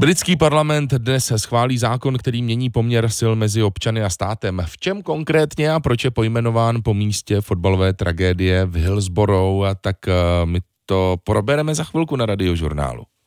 Britský parlament dnes schválí zákon, který mění poměr sil mezi občany a státem. V čem konkrétně a proč je pojmenován po místě fotbalové tragédie v Hillsborough, tak my to probereme za chvilku na Radiožurnálu.